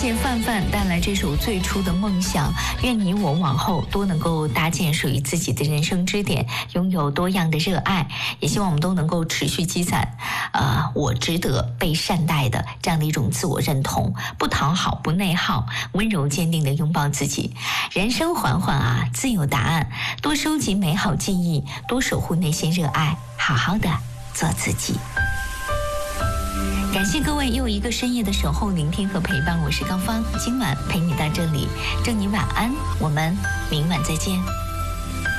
谢范范带来这首最初的梦想，愿你我往后都能够搭建属于自己的人生支点，拥有多样的热爱，也希望我们都能够持续积攒我值得被善待的这样的一种自我认同，不讨好不内耗，温柔坚定地拥抱自己。人生缓缓啊，自有答案，多收集美好记忆，多守护那些热爱，好好的做自己。感谢各位又一个深夜的守候聆听和陪伴，我是高芳，今晚陪你到这里，祝你晚安，我们明晚再见。